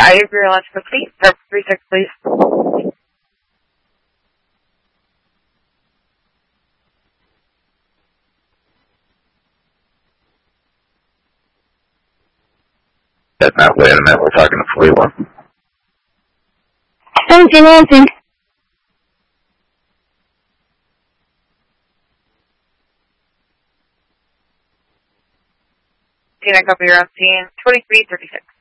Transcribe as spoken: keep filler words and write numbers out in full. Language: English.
I agree on launch complete. three six, please. Now, wait a minute, we're talking to forty-one. Engine, engine. Can I copy your on scene? twenty-three thirty-six.